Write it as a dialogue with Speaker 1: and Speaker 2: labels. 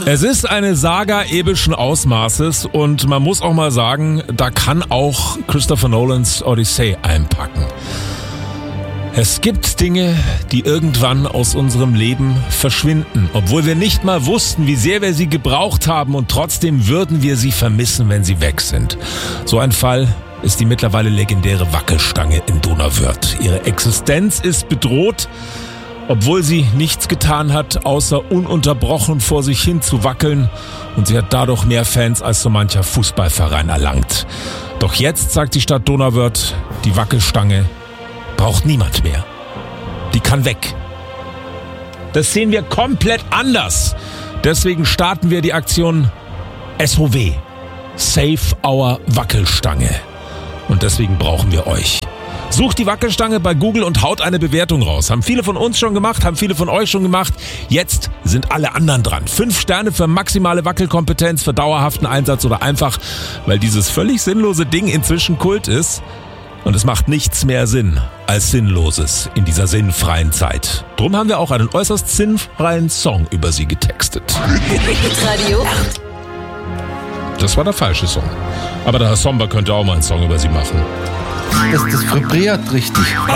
Speaker 1: Es ist eine Saga epischen Ausmaßes und man muss auch mal sagen, da kann auch Christopher Nolans Odyssey einpacken. Es gibt Dinge, die irgendwann aus unserem Leben verschwinden, obwohl wir nicht mal wussten, wie sehr wir sie gebraucht haben, und trotzdem würden wir sie vermissen, wenn sie weg sind. So ein Fall ist die mittlerweile legendäre Wackelstange in Donauwörth. Ihre Existenz ist bedroht, obwohl sie nichts getan hat, außer ununterbrochen vor sich hin zu wackeln, und sie hat dadurch mehr Fans als so mancher Fußballverein erlangt. Doch jetzt sagt die Stadt Donauwörth, die Wackelstange braucht niemand mehr. Die kann weg. Das sehen wir komplett anders. Deswegen starten wir die Aktion SOW. Save Our Wackelstange. Und deswegen brauchen wir euch. Sucht die Wackelstange bei Google und haut eine Bewertung raus. Haben viele von uns schon gemacht, haben viele von euch schon gemacht. Jetzt sind alle anderen dran. 5 Sterne für maximale Wackelkompetenz, für dauerhaften Einsatz oder einfach, weil dieses völlig sinnlose Ding inzwischen Kult ist. Und es macht nichts mehr Sinn als Sinnloses in dieser sinnfreien Zeit. Drum haben wir auch einen äußerst sinnfreien Song über sie getextet.
Speaker 2: Radio.
Speaker 1: Das war der falsche Song. Aber der Herr Somber könnte auch mal einen Song über sie machen.
Speaker 3: Das vibriert richtig.